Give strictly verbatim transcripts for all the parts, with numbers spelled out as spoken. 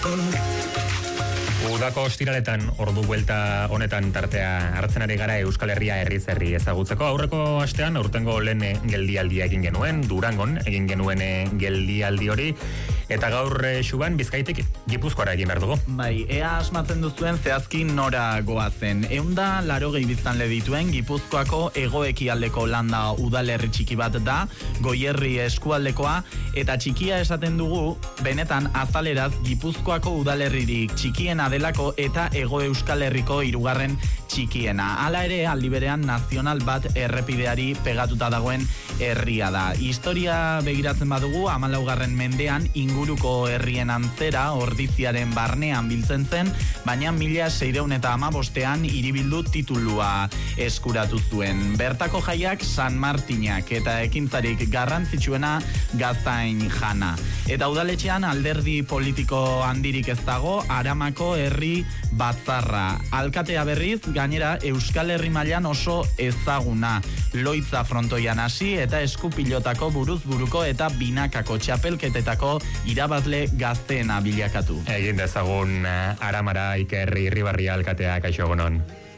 Udako ostiraletan ordu buelta honetan tartea hartzen ari gara Euskal Herria herriz herri ezagutzeko. Aurreko astean aurtengo lehen geldialdia egin genuen, Durangon egin genuen geldialdi hori, eta gaur Xuban Bizkaitik Gipuzkoara egin behar dugu. Bai, ea asmatzen duzuen zehazki nora goazen. Eunda larogei biztanle dituen Gipuzkoako hego-ekialdeko landa udalerri txiki bat da, Goierri eskualdekoa, eta txikia esaten dugu, benetan azaleraz Gipuzkoako udalerririk txikiena delako eta Hego Euskal Herriko hirugarren txikiena. Hala ere, aldi berean nazional bat errepideari pegatuta dagoen herria da. Historia begiratzen badugu, hamalaugarren mendean inguruko herrien antzera Ordiziaren barnean biltzen zen, baina mila seiehun eta hamabostean hiribildu titulua eskuratu zuen. Bertako jaiak San Martinak eta ekintzarik garrantzitsuena Gaztain jana. Eta udaletxean alderdi politiko handirik ez dago, Aramako herri batzarra. Alkatea berriz, gainera Euskal Herri mailan oso ezaguna. Loitza frontoian hasi eta eskupilotako buruz buruko eta binakako txapelketetako irabazle gazteena bilakatu. Egin dezagun Aramara Iker Irribarria alkatea, kaixo egunon.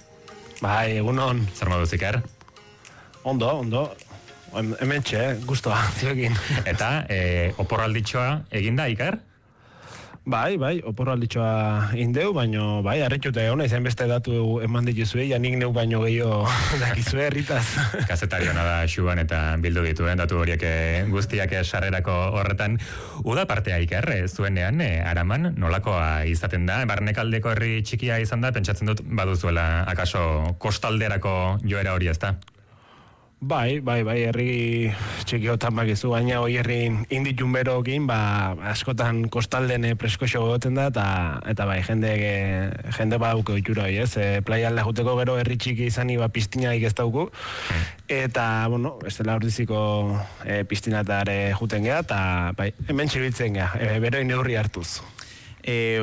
Bai, egunon. Zer moduz Iker? Ondo, ondo. Hemen txe, guztua, zuekin. Eta, e, oporralditxoa egin da, Iker? Bai, bai, oporralditxoa indeu, baino, bai, harritxute hona izan beste datu eman dituzue, janik neu baino gehiago dakizue herritaz. Kazetari hona da Xuan eta bildu dituen datu horiek guztiak sarrerako horretan. Uda partea Iker, zuenean, e, Araman, nolakoa izaten da? Barnekaldeko herri txikia izan da, pentsatzen dut baduzuela, akaso, kostalderako joera hori ez da? Bai, bai, bai, herri txikiotan bakizu, baina hoi herri inditun berokin, ba, askotan kostalden preskoxo goten da, eta, eta bai, jende, jende baduko itxura hoi, ez? E, playa alde juteko gero herri txiki izani, ba, piztinaik ez dauku, eta, bueno, ez dela ordiziko e, piztinatare juten geha, eta, bai, hemen txibitzen geha, e, beroin neurri hartuz. E,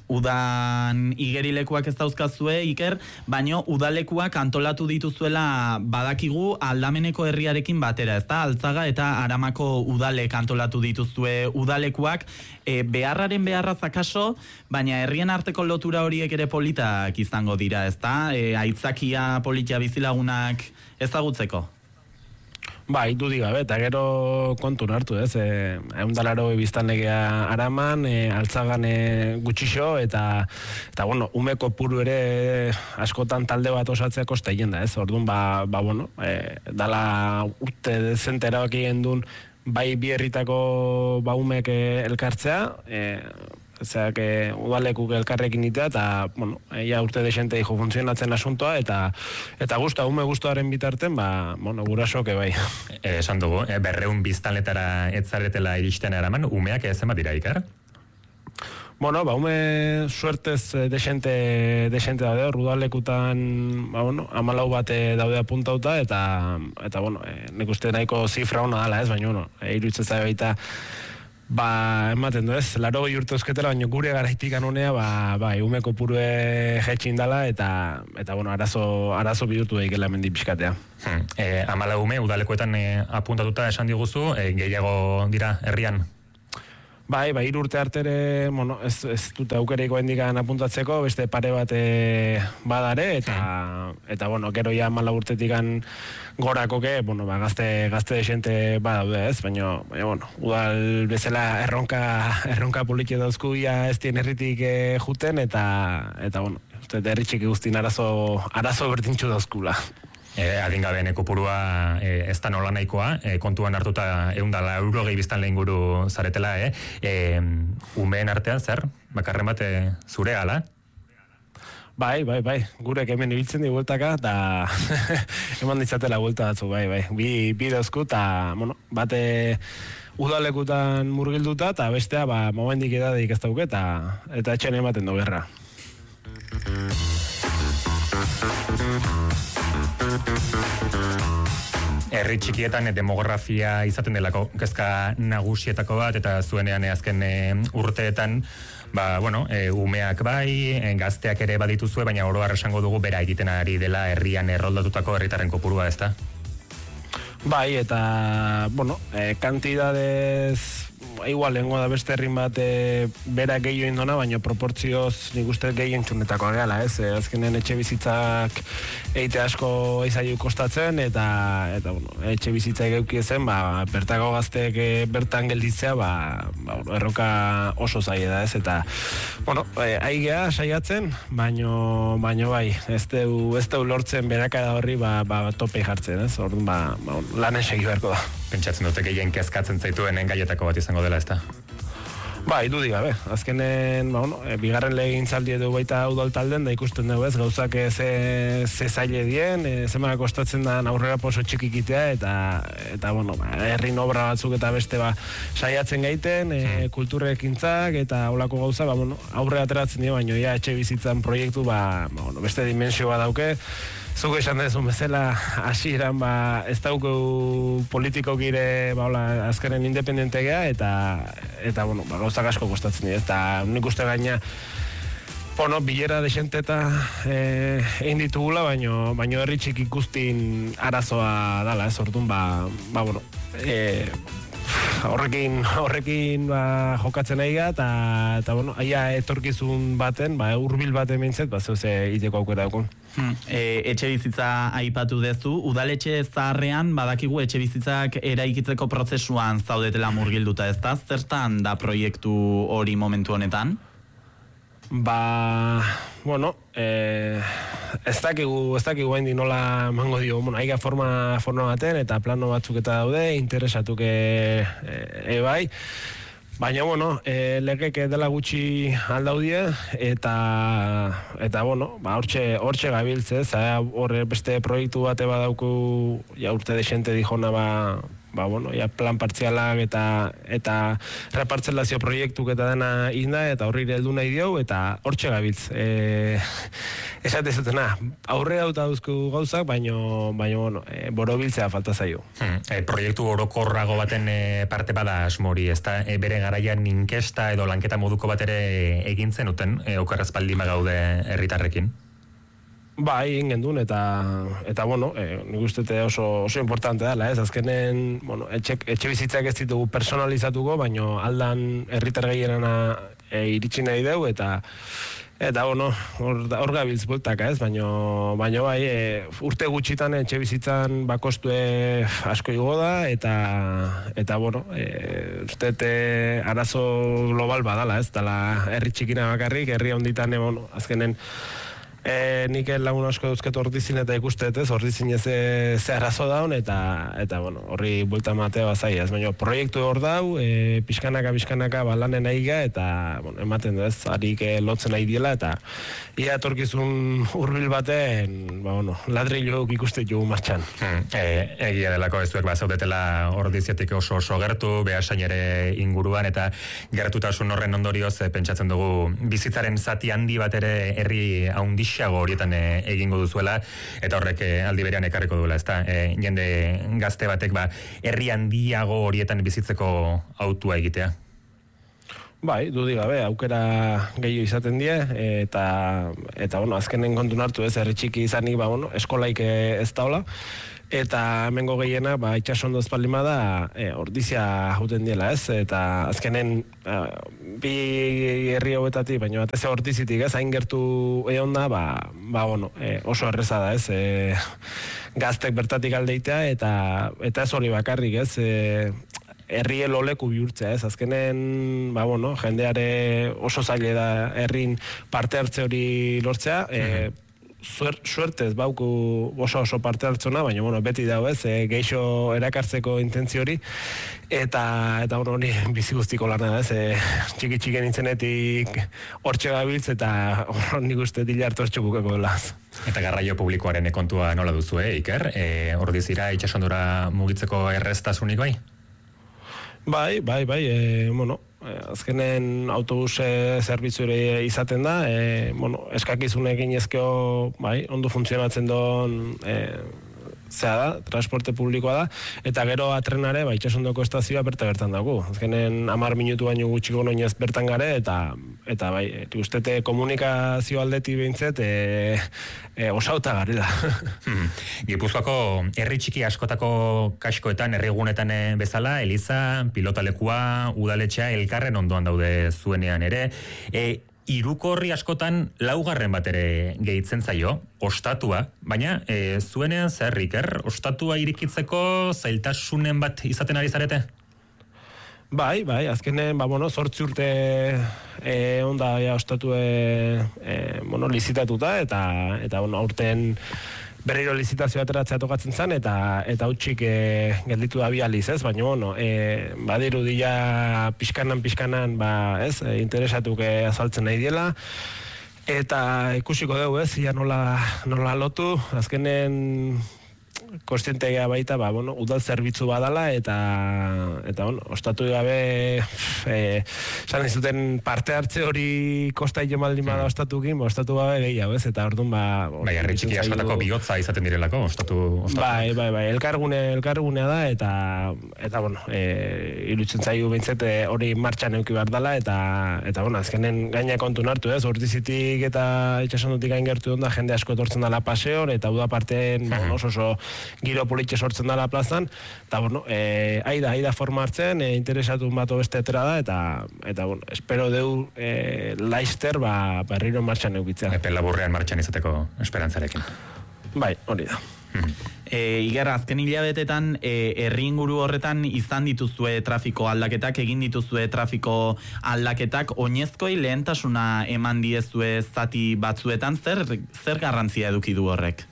udan igerilekuak ez dauzkazue, Iker, baino udalekuak antolatu dituzuela badakigu aldameneko herriarekin batera, ezta? Altzaga eta Aramako udalek antolatu dituzue udalekuak, e, beharraren beharraz akaso, baina herrien arteko lotura horiek ere politak izango dira, ezta? E, aitzakia politia bizilagunak ezagutzeko? Bai, dudik gabe, eta gero kontun hartu, ez, e, eundalaro biztanlegea Araman, e, Altzagan e, gutxixo, eta, eta, bueno, umeko puru ere askotan talde bat osatzea kosta egin da, ez, orduan, ba, ba bueno, e, dala urte dezente erabakien duen, bai bi herritako ba umek elkartzea, e, Zerak, udalekuk elkarrekin itea, eta, bueno, ja urte desente dijo funtzionatzen asuntoa, eta eta guztua, ume guztuaren bitarten, ba, bueno, gurasoke bai. E, esan dugu, e, berreun biztanletara etzaretela iristen Araman, umeak ezen bat dira, Iker? Bueno, ba, ume suertez desente, desente daude, udalekutan, ba, bueno, amalau bat daude apuntauta, eta, eta bueno, e, nik uste nahiko zifra hona dala ez, baina, bueno, e, iruditzen zabe baita, ba, ematen du ez, laro gehi urte eusketela, baina gure garaitik anunea, ba, ba, umeko purue jetxin dala, eta, eta bueno, arazo, arazo bihurtu daikela mendi pixkatea. Hmm. E, amala ume, udalekoetan e, apuntatuta esan diguzu, e, gehiago dira herrian? Bai, bai, hiru urte artere, bueno, ez, ez dute aukereiko hendikan apuntatzeko, beste pare bat e, badare, eta, eta, bueno, gero ja mala urtetikan gorakoke, bueno, ba, gazte, gazte desente badaude ez, baina, baina, bueno, udal bezala erronka, erronka politia dauzku ja ez dien herritik e, juten, eta, eta, bueno, uste, herri txiki guztin arazo, arazo bertintxu dauzkula. E, adingabeen kopurua e, ez da nola nahikoa, e, kontuan hartuta eundala eurogei biztan lehen guru zaretela, eh? E, umeen artean zer, bakarren bat e, zure ala? Bai, bai, bai, gurek hemen ibiltzen di bueltaka, eta eman ditzatela buelta batzu, bai, bai, bi, bi dauzku, eta, bueno, bate udalekutan murgilduta, eta bestea, ba, momentik edadik ez dauke, eta, eta etxen ematen du gerra. Herri txikietan demografia izaten delako kezka nagusietako bat, eta zuenean azken e, urteetan, ba, bueno, e, umeak bai, e, gazteak ere badituzue, baina oro har esango dugu bera egiten ari dela herrian erroldatutako herritarren kopurua, ezta? Bai, eta, bueno, e, kantidadez igual lengoa da beste herrin bat e, bera gehiago indona, baina proportzioz nik uste gehien txunetako gehala, ez? E, azkenen etxe bizitzak eite asko eizaiu kostatzen, eta, eta bueno, etxe bizitzak euki ezen, ba, bertako gazteek e, bertan gelditzea, ba, ba, erroka oso zaie da, ez? Eta, bueno, e, aigea saiatzen, baino, baino bai, ez deu, ez deu lortzen berakada horri, ba, ba, tope jartzen, ez? Orduan, ba, ba, lanen segi beharko da. Pentsatzen dute gehien kezkatzen zaituen gaietako bat izango dela, ezta? Ba, idu gabe. Azkenen, ba, bueno, e, bigarren legintzaldi edo baita udal talden, da ikusten dugu ez, gauzak ze, ze zaile dien, e, zemara kostatzen da aurrera poso txikikitea, eta, eta bueno, ba, herrin obra batzuk eta beste ba, saiatzen gaiten, e, kulturekintzak eta holako gauza, ba, bueno, aurrera ateratzen dira, baino, ja, etxe bizitzan proiektu, ba, ba, bueno, beste dimensio bat dauke, zuko esan dezun bezala, hasieran ba, ez dauku politikokire ba, hola, azkaren independentegea, eta, eta bueno, ba, gauzak asko kostatzen dira, eta nik uste gaina, bueno, bilera desente eta eh, egin ditugula, baino, baino herri txik ikustin arazoa dala, ez orduan, ba, ba, bueno, eh, horrekin horrekin ba, jokatzen nahi ga, eta, eta bueno, aia etorkizun baten, ba, hurbil baten behintzet, ba, zeu ze iteko aukera daukun. Hmm. E, etxe bizitza aipatu dezu, udaletxe zaharrean badakigu etxe bizitzak eraikitzeko prozesuan zaudetela murgilduta, ez da? Zertan da proiektu hori momentu honetan? Ba, bueno, eh, ez dakigu, ez dakigu hain di nola mango dio, bueno, aiga forma, forma baten, eta plano batzuk eta daude, interesatuk e, e, bai, baina, bueno, e, legek dela gutxi aldaudie, eta, eta, bueno, ba, hortxe, hortxe gabiltzez, horre beste proiektu bate badauku, ja urte desente dijona, ba, ba, bueno, ja plan partzialak eta eta repartzelazio proiektuk eta dena inda, eta horri heldu nahi diau, eta hortxe gabiltz. E, esate zutena, aurre dauta duzku gauzak, baino, baino bueno, e, borobiltzea falta zaio. Hmm, e, proiektu orokorrago baten e, parte bada asmori, ez da, e, bere garaian inkesta edo lanketa moduko bat ere egin zenuten, e, okerrazpaldi magaude herritarrekin? Ba, egin gendun, eta, eta bueno, e, nik uste oso, oso importante dela, ez? Azkenen, bueno, etxe, etxe bizitzak ez ditugu personalizatuko, baino aldan herritar gehienena e, iritsi nahi deu, eta eta, bueno, hor, hor gabiltz bultaka, ez? Baino, baino bai, e, urte gutxitan etxe bizitzan bakostue asko igo da, eta, eta bueno, e, uste arazo global badala, ez? Dala herri txikina bakarrik, herri honditan, e, bueno, azkenen, E, nik lagun asko duzketu ordizin eta ikustet, ez, ordizin ez ze arazo daun, eta, eta bueno, horri bulta matea bazai, ez, baina proiektu hor dau, e, pixkanaka, pixkanaka, balanen nahiga, eta, bueno, ematen du, ez, harik e, lotzen nahi diela, eta ia etorkizun hurbil baten, ba, bueno, ladrilloak ikuste jugu martxan. Hmm, e, egia delako ez duek bazaudetela ordiziatik oso oso gertu, behasain ere inguruan, eta gertutasun horren ondorioz e, pentsatzen dugu bizitzaren zati handi bat ere herri haundix horietan e, egingo duzuela, eta horrek e, aldi berean ekarriko duela, ezta? E, jende gazte batek ba, herri handiago horietan bizitzeko autua egitea. Bai, dudik gabe, aukera gehiago izaten die, eta, eta bueno, azkenen kontun hartu ez, herri txiki izanik, ba, bueno, eskolaik ez daula, eta hemengo gehiena, ba, itxasondo espaldima da, e, ordizia jauten diela, ez? Eta azkenen, a, bi herri hauetatik, baina bat ez ordizitik, ez? Hain gertu egon da, ba, ba bueno, e, oso erreza da, ez? E, gaztek bertatik aldeitea, eta, eta ez hori bakarrik, ez? E, herri eloleku bihurtzea, ez? Azkenen, ba, bueno, jendeare oso zaile da herrin parte hartze hori lortzea, e, Suer, suertez bauku oso oso parte hartzona, baina bueno, beti dago ez, e, geixo erakartzeko intentzio hori, eta eta bueno, hori bizi guztiko lana da, ez, e, txiki txiken intzenetik hortxe gabiltz, eta hor nik uste dila hartu hortxukukeko dela. Eta garraio publikoaren kontua nola duzu, eh, Iker? E, ordizira itxasondura mugitzeko erreztasunik bai? Bai, bai, bai, e, bueno, azkenen autobus zerbitzu ere izaten da, e, bueno, eskakizunekin ezkeo, bai, ondo funtzionatzen doan e, zea da, transporte publikoa da, eta gero atrenare, ba, itxasondoko estazioa berta bertan dago. Azkenen hamar minutu baino gutxiko noinez bertan gare, eta eta bai, ustete komunikazio aldeti behintzet, e, e, osauta garela. Hmm. Gipuzkoako herri txiki askotako kaskoetan, herrigunetan bezala, eliza, pilotalekua, udaletxea, elkarren ondoan daude zuenean ere. E, Hirukorri askotan laugarren bat ere gehitzen zaio, ostatua, baina e, zuenean zer Iker, ostatua irikitzeko zailtasunen bat izaten ari zarete? Bai, bai, azkenen, ba, bueno, zortzi urte e, onda ja, ostatu e, e, bueno, lizitatuta, eta, eta bueno, aurten berriro lizitazioa ateratzea tokatzen zen, eta eta hutsik e, gelditu da bi aliz, ez? Baina, bueno, e, badiru dira pixkanan, pixkanan, ba, ez, e, interesatuk e, azaltzen nahi diela, eta ikusiko dugu, ez, ia nola, nola lotu, azkenen kostientegia baita, ba, bueno, udal zerbitzu badala, eta, eta bueno, ostatu gabe, e, esan izuten parte hartze hori kosta hile maldin bada ostatukin, ba, ostatu gabe gehiago, ez, eta orduan, ba... Bai, herri txiki askotako bihotza izaten direlako, ostatu... ostatu. Bai, bai, bai, elkargune, elkargunea da, eta, eta bueno, e, irutzen zaigu bintzete hori martxan euki behar dela, eta, eta, bueno, azkenen gaina kontu hartu, ez, Ortizitik eta itxasondotik gain gertu da, jende asko etortzen dela paseor, eta uda parteen, ba, oso oso giro politxe sortzen dela plazan, eta, bueno, e, aida, aida forma hartzen, e, interesatun bat beste etera da, eta, eta, bueno, espero deu e, laizter, ba, berriro martxan eukitzea. Epe laburrean martxan izateko esperantzarekin. Bai, hori da. Hmm. E, Iger, azken hilabetetan e, herri inguru horretan izan dituzue trafiko aldaketak, egin dituzue trafiko aldaketak, oinezkoi lehentasuna eman diezue zati batzuetan, zer, zer garrantzia eduki du horrek?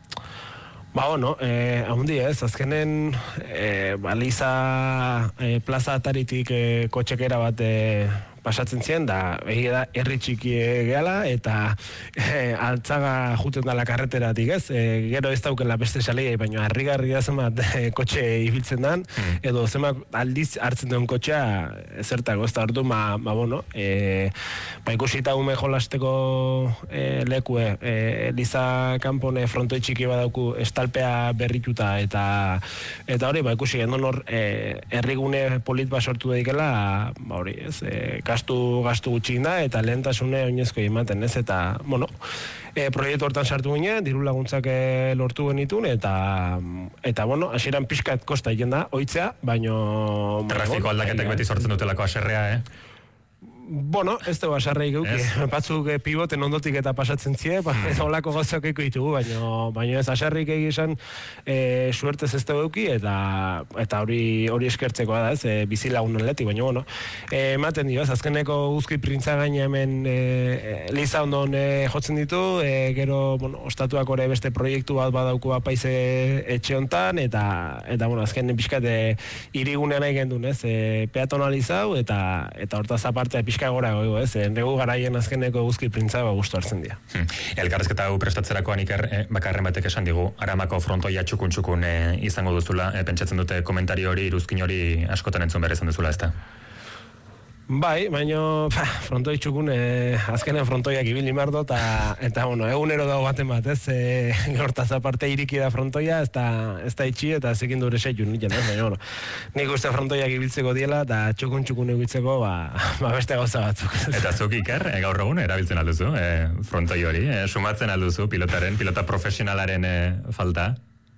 Ba, bueno, eh, haundi ez, azkenen eh, baliza eh, plaza ataritik eh, kotxekera bat eh, pasatzen ziren, da egia da herri txiki gehala, eta e, altzaga juten dala karreteratik, ez? E, gero ez daukela beste saleiai, baina harrigarri da zenbat e, kotxe ibiltzen dan, mm. edo zenbat aldiz hartzen duen kotxea ezertako, ez da ordu, ma, ma bueno, e, ba ikusita ume jolasteko e, lekue, e, Eliza kanpone frontoi txiki badauku estalpea berrituta, eta eta hori, ba ikusi gendon hor, e, herrigune polit bat sortu daikela, ba hori, ez, e, gastu, gastu gutxik da, eta lehentasune oinezko ematen, ez, eta, bueno, e, proiektu hortan sartu ginen, diru laguntzak e, lortu genitun, eta, eta bueno, hasieran pixkat kosta egin da, oitzea, baino... Trafiko aldaketek beti sortzen dutelako aserrea, eh? Bueno, ez dugu asarrei geuki, batzuk e, pivoten ondotik eta pasatzen zie, ba, ez holako gauzak eko ditugu, baina baino ez asarrik egizan e, suertez ez dugu geuki, eta, eta hori hori eskertzekoa da, ez, e, bizilagunen letik, baina, bueno, e, ematen dio, ez, azkeneko guzki printza gaina hemen e, Eliza ondon e, jotzen ditu, e, gero, bueno, ostatuak ore beste proiektu bat badauku apaize etxe hontan, eta, eta bueno, azken pixkat e, irigunean nahi gendun, ez, e, peatonalizau, eta, eta hortaz aparte pixka gora gogo, ez, negu garaien azkeneko guzki printza ba gustu hartzen dira. Hmm. Elkarrezketa hau prestatzerakoan Iker, eh, bakarren batek esan digu, Aramako frontoia txukun-txukun eh, izango duzula, eh, pentsatzen dute komentario hori, iruzkin hori askotan entzun behar izan duzula, ezta? Bai, baina frontoi txukun, e, azkenen frontoiak ibili mardo, eta, eta bueno, egunero dago baten bat, ez, e, hortaz aparte iriki da frontoia, ez da, ez da itxi, eta zekin dure seiun nitzen, ez, baina, bueno, nik uste frontoiak ibiltzeko diela, eta txukun txukun ibiltzeko, ba, ba beste gauza batzuk. Eta zuk Iker, e, gaur egun erabiltzen alduzu, e, frontoi hori, e, sumatzen alduzu pilotaren, pilota profesionalaren e, falta?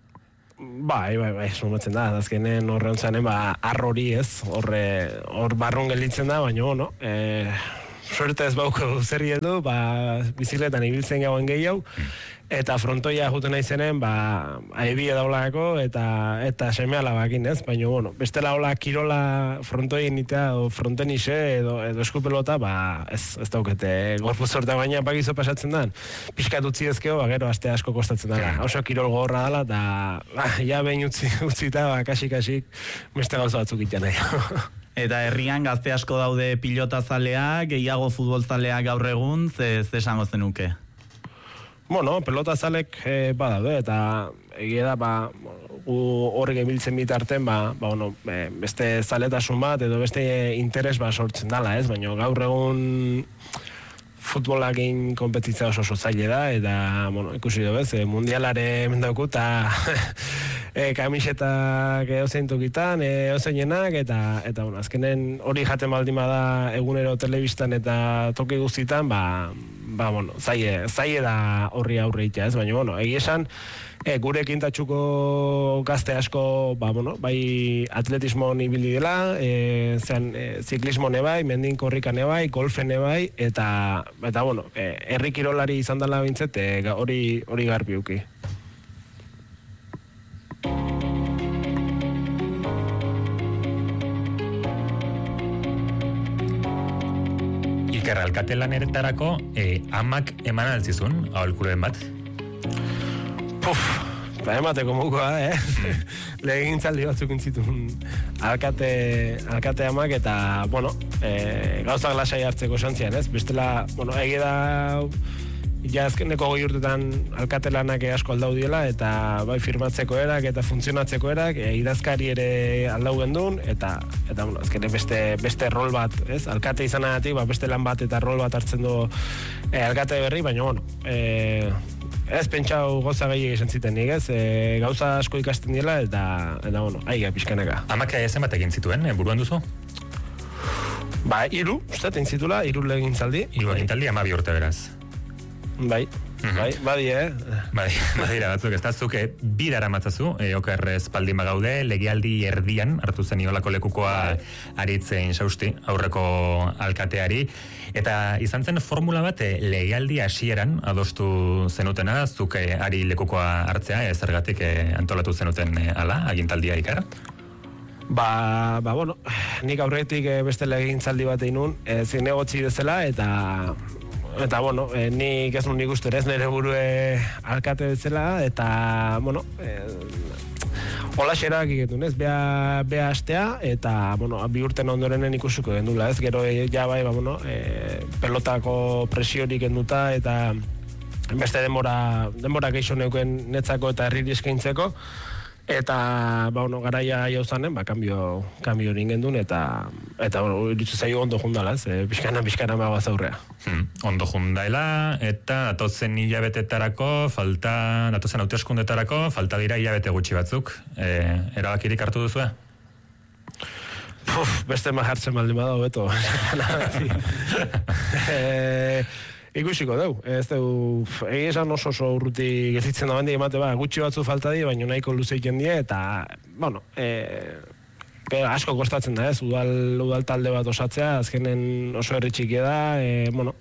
Bai, bai, bai, sumatzen da, azkenen horre ontzanen, ba, arrori ez, horre, hor barron gelditzen da, baina, bueno, e, suerte ez bauko zerri edu, ba, bizikletan ibiltzen gauen gehiago, eta frontoia juten nahi zenen, ba, aibie daulako, eta eta seme alabakin, ez? Baina, bueno, bestela hola kirola frontoien itea, o frontenixe, edo, edo eskupelota, ba, ez, ez daukete, gorpu zorta baina pakizo pasatzen dan, pixkat utzi ezkeo, ba, gero aste asko kostatzen da, oso kirol gogorra dela, eta, ba, ja behin utzi, utzita, ba, kasik-kasik, beste gauza batzuk itean nahi. Eta herrian gazte asko daude pilotazaleak, gehiago futbolzaleak gaur egun, ze, ze esango zenuke? Bueno, pelotazalek e, badaude, eta egia da, ba, gu horrek ebiltzen bitarten, ba, ba, bueno, e, beste zaletasun bat, edo beste interes ba sortzen dala, ez? Baina gaur egun futbolakin konpetitzea oso oso zaile da, eta, bueno, ikusi dugu, ez, mundialare mendauku, eta e, kamisetak eozein tokitan, eozeinenak, eta, eta, bueno, azkenen hori jaten baldin bada egunero telebistan eta toki guztitan, ba, ba, bueno, zaile, zaile da horri aurreitea, ez, baina, bueno, egia esan, E, gure kintatxuko gazte asko, ba, bueno, bai atletismo ibili dela, e, zean, e, ziklismo nebai, mendin korrika nebai, golfe nebai, eta, eta bueno, e, herri kirolari izan dela bintzet, e, hori, hori garbi uki. Iker, alkatelaneretarako, e, amak eman altzizun, aholkuren bat? Puf, ba emateko mukoa, eh? Mm. Legegintzaldi batzuk intzitun alkate, alkate amak, eta, bueno, e, gauzak lasai hartzeko santzian, ez? Bestela, bueno, ege da, ja azkeneko goi urtetan alkate lanak asko aldau diela, eta bai firmatzeko erak, eta funtzionatzeko erak, e, idazkari ere aldau gendun, eta, eta bueno, azkene beste, beste rol bat, ez? Alkate izanagatik, ba, beste lan bat eta rol bat hartzen du e, alkate berri, baina, bueno, e, ez pentsau goza gehiago esan ziten nik, ez? E, gauza asko ikasten dela, eta, eta bueno, aiga pixkanaka. Amak ezen bat egin zituen, e, buruan duzu? Ba, iru, uste, egin zitula, iru legintzaldi. Iru legintzaldi, ama bi urte beraz. Bai, mm-hmm. bai, badi, eh? Bai, badira batzuk, ez da, zuke bi dara matzazu, e, oker espaldin bagaude, legealdi erdian, hartu zen iolako lekukoa aritzen sausti, aurreko alkateari, eta izan zen formula bat e, legealdi hasieran adostu zenutena, zuke ari lekukoa hartzea, e, zergatik e, antolatu zenuten e, ala, agintaldia Iker? Ba, ba, bueno, nik aurretik e, beste legintzaldi bat egin nun, e, zinegotzi dezela, eta eta, bueno, e, nik ez nun nik uste ez nire burue alkate dezela, eta, bueno, e, hola xerak iketun, ez, bea, bea astea, eta, bueno, bi urten ondorenen ikusuko gendula, ez, gero e, ja bai, ba, bueno, e, pelotako presiorik enduta, eta beste denbora, denbora geixo neuken netzako eta herriri eskaintzeko, eta, ba, bueno, garaia jauzanen, ba, kambio, kambio ningen duen, eta, eta, bueno, iritzu zaio ondo jundala, ez, e, pixkana, pixkana magoaz aurrea. Hmm, ondo jundaela, eta datozen hilabetetarako, falta, datozen hauteskundetarako, falta dira hilabete gutxi batzuk, e, erabakirik hartu duzue? Puf, beste mahartzen baldin bada hobeto. e, Ikusiko deu, ez deu, egi esan oso oso urruti gelditzen da bandi emate, ba, gutxi batzu falta di, baina nahiko luze egiten die, eta, bueno, e, asko kostatzen da, ez, udal, udal talde bat osatzea, azkenen oso herri txikia da, e, bueno,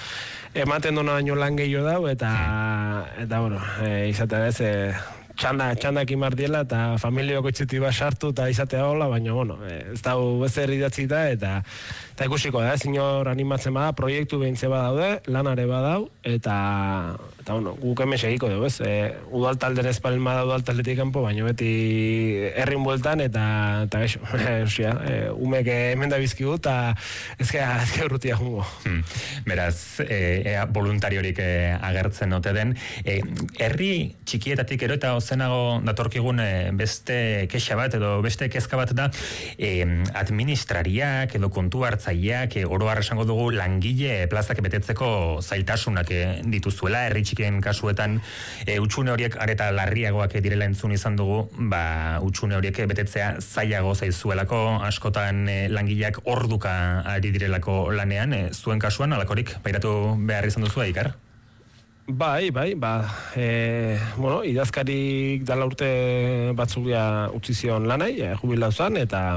ematen duna baino lan gehiago dau, eta, eta, bueno, e, izatea ez, e, txanda, txandak imar diela, eta familioko itxetik bat sartu, eta izatea hola, baina, bueno, ez dau bezer idatzita, eta, eta ikusiko da, ez inor animatzen bada, proiektu behintze badaude, lanare badau, eta, eta, bueno, guk hemen segiko dugu, ez, e, udal talden espalin bada udal taldetik kanpo, baina beti herrin bueltan, eta, eta geixo, osia, e, umek hemen da bizkigu, eta ezkea, ezkea urrutia jungo. Hmm. Beraz, e, ea voluntariorik e, agertzen ote den, e, herri txikietatik ero eta zenago datorkigun e, beste kexa bat edo beste kezka bat da e, administrariak edo kontu hartzaileak e, oro har esango dugu langile plazak betetzeko zailtasunak e, dituzuela herri txikien kasuetan e, utxune horiek areta larriagoak direla entzun izan dugu, ba utxune horiek betetzea zailago zaizuelako askotan e, langileak orduka ari direlako lanean, e, zuen kasuan alakorik pairatu behar izan duzu Iker? Bai, bai, ba, e, bueno, idazkarik dala urte batzuk ja utzi zion lanai, e, jubilatu zan, eta,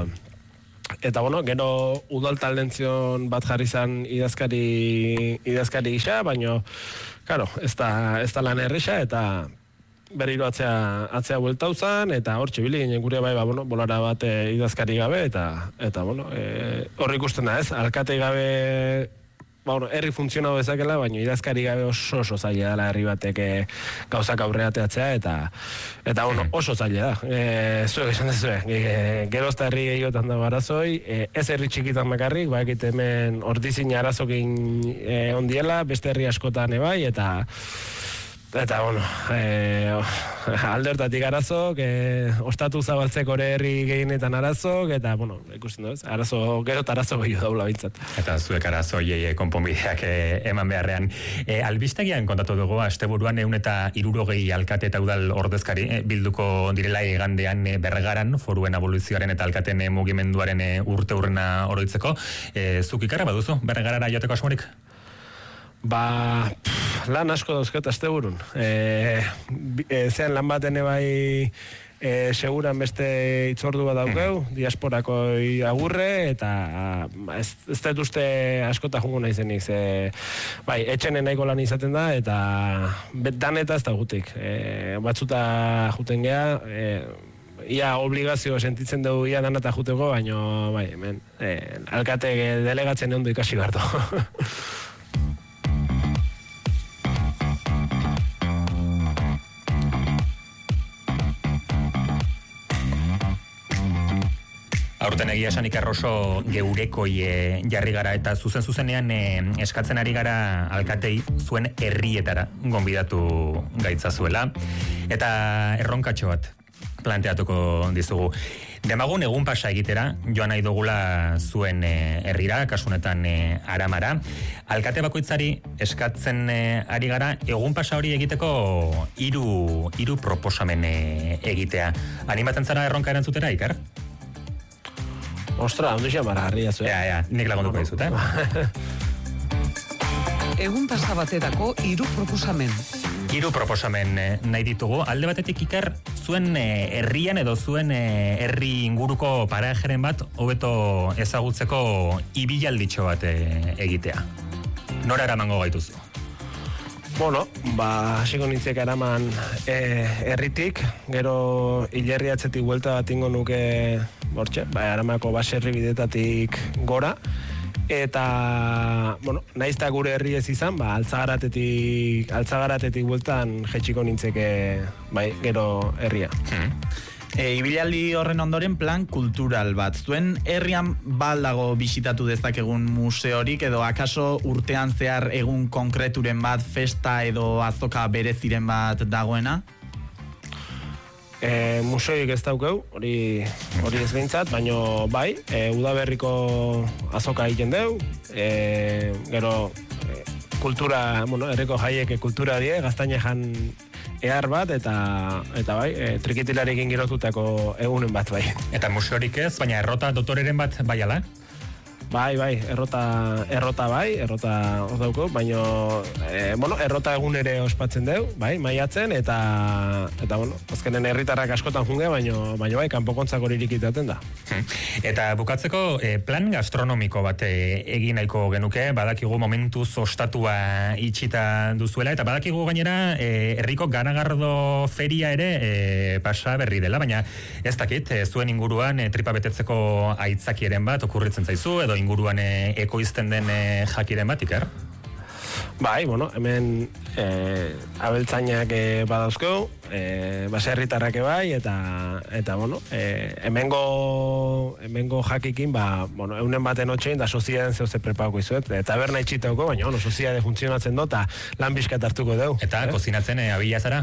eta, bueno, gero udal taldentzion bat jarri zan idazkari, idazkari gisa, baina, claro, ez da, ez da lan erresa, eta berriro atzea, atzea bueltau zan, eta hor txibili ginen gure bai, ba, bueno, bolara bat e, idazkari gabe, eta, eta, bueno, e, hor ikusten da ez, alkate gabe, ba, bueno, herri funtzionau bezakela, baina idazkari gabe oso oso zaila dela herri batek e, gauzak aurreateatzea, eta, eta bueno, oso zaila da. E, zuek esan dezue, e, gerozta herri gehiotan da barazoi, e, ez herri txikitan bakarrik, ba, ekit hemen ordizin arazokin e, ondiela, beste herri askotan ebai, eta Eta, bueno, e, aldertatik arazok, e, ostatu zabaltzeko ere herri gehienetan arazok, eta, bueno, ikusten duz, arazo, gero eta arazo gehiago daula bintzat. Eta zuek arazo hiei konponbideak e, eman beharrean. E, albistegian kontatu dugu, asteburuan eun eta hirurogei alkate eta udal ordezkari e, bilduko direla igandean e, Bergaran, foruen aboluzioaren eta alkaten e, mugimenduaren e, urte urrena oroitzeko. E, zuk ikarra baduzu, Bergarara joteko asmorik? Ba, pff, lan asko dauzket asteburun. E, e, zean lan baten bai e, seguran beste itzordu bat daukeu, diasporako agurre, eta ez, ez dut uste askota jungo naizenik. Ze, bai, etxenen nahiko lan izaten da, eta bet daneta ez da gutik. E, batzuta juten geha, e, ia obligazio sentitzen dugu ia danata juteko, baina bai, hemen, e, alkate delegatzen ondo ikasi gartu. Aurten egia esan ikarroso geurekoi e, jarri gara eta zuzen zuzenean e, eskatzen ari gara alkatei zuen herrietara gonbidatu gaitzazuela. Eta erronkatxo bat planteatuko dizugu. Demagun egun pasa egitera, joan nahi dugula zuen e, herrira, kasunetan e, Aramara. Alkate bakoitzari eskatzen e, ari gara, egun pasa hori egiteko hiru hiru proposamen e, egitea. Animatzen zara erronka erantzutera, Ikar? Ostra, ondo xamara harria zuen. Ja, ja, nik lagunduko dizut, eh? Egun pasa baterako hiru proposamen. Hiru proposamen eh, nahi ditugu. Alde batetik Ikar, zuen eh, herrian edo zuen eh, herri inguruko parajeren bat hobeto ezagutzeko ibialditxo bat eh, egitea. Nora eramango gaituzu? Bueno, ba, hasiko nintzek eraman e, herritik, gero hilerri atzetik buelta bat ingo nuke, bortxe, ba, Aramako baserri bidetatik gora, eta, bueno, naizta gure herri ez izan, ba, altzagaratetik, altzagaratetik bueltan jetxiko nintzeke, bai, gero herria. Hmm. E, ibilaldi horren ondoren plan kultural bat. Zuen herrian baldago bisitatu dezakegun museorik edo akaso urtean zehar egun konkreturen bat, festa edo azoka bereziren bat dagoena? E, museoik ez daukeu, hori hori ez behintzat, baino bai, e, udaberriko azoka egiten deu, e, gero e, kultura, bueno, herriko jaiek kultura die, gaztainejan ehar bat, eta eta bai, e, trikitilarekin girotutako egunen bat bai. Eta museorik ez, baina errota dotoreren bat bai ala? Bai, bai, errota, errota bai, errota hor dauko, baina, e, bueno, errota egun ere ospatzen deu, bai, maiatzen, eta, eta bueno, azkenen herritarrak askotan junge, baina, baina bai, kanpokontzak horirik itaten da. Eta bukatzeko, e, plan gastronomiko bat e, egin nahiko genuke, badakigu momentuz ostatua itxita duzuela, eta badakigu gainera, e, herriko ganagardo feria ere e, pasa berri dela, baina ez dakit, e, zuen inguruan e, tripa betetzeko aitzakieren bat okurritzen zaizu, edo inguruan e, ekoizten den e, jakiren bat, Iker? Bai, bueno, hemen e, abeltzainak e, badauzkeu, e, baserritarrak bai, eta, eta bueno, e, hemengo, hemengo jakikin, ba, bueno, eunen baten otxein, da soziaden zehose prepauko izuet, e, taberna itxitauko, baina, bueno, soziade funtzionatzen do, eta lan bizkat hartuko deu. Eta, eh? Kozinatzen e, abila zara?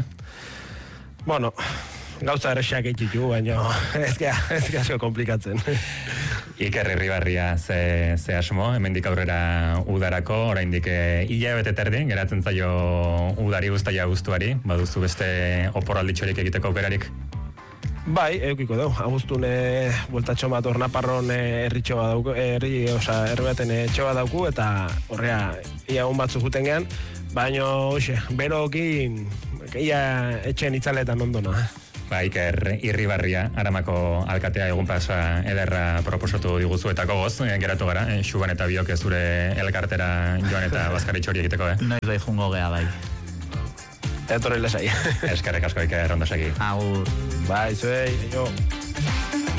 Bueno, gauza errexak eitxitu, baina ez gazo komplikatzen. Iker Irribarria, ze, ze asmo, hemendik aurrera udarako, oraindik hila bete terdi, geratzen zaio udari guztaia guztuari, baduzu beste oporalditxorik egiteko aukerarik? Bai, eukiko dau, abuztun e, bueltatxo bat hor Naparron herritxo bat dauku, herri, oza, herri baten etxo bat dauku, eta horrea, ia hon batzu juten gehan, baina, hoxe, berokin, ia etxen itzaletan ondona. Ba, Iker Irribarria, Aramako alkatea egun pasa ederra proposatu diguzu eta gogoz, geratu gara, eh, Xuban eta biok zure elkartera joan eta bazkaritxori egiteko, eh? Noiz bai jungo gea bai. Etorri lesai. Eskerrik asko, Iker, ondo segi. Agur. Bai, zuei, jo.